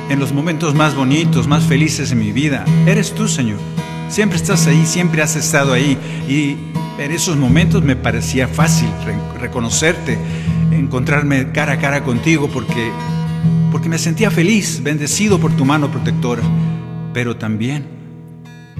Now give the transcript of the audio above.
en los momentos más bonitos, más felices de mi vida, eres tú, Señor. Siempre estás ahí, siempre has estado ahí. Y en esos momentos me parecía fácil reconocerte, encontrarme cara a cara contigo, porque me sentía feliz, bendecido por tu mano protectora. Pero también